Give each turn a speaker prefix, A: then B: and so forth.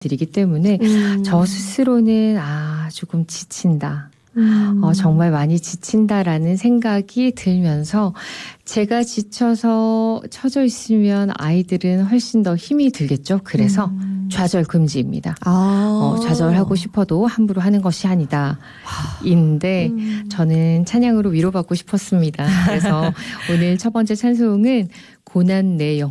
A: 들이기 때문에 저 스스로는 조금 지친다. 정말 많이 지친다라는 생각이 들면서 제가 지쳐서 처져 있으면 아이들은 훨씬 더 힘이 들겠죠. 그래서 좌절 금지입니다. 좌절하고 싶어도 함부로 하는 것이 아니다. 인데 저는 찬양으로 위로받고 싶었습니다. 그래서 오늘 첫 번째 찬송은 고난 내 영